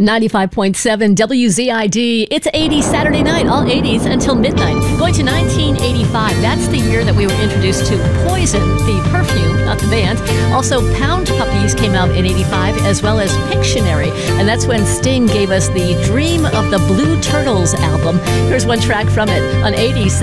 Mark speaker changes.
Speaker 1: 95.7 WZID. It's 80s Saturday night, all 80s until midnight. Going to 1985. That's the year that we were introduced to Poison, the perfume, not the band. Also, Pound Puppies came out in 85, as well as Pictionary. And that's when Sting gave us the Dream of the Blue Turtles album. Here's one track from it on 80s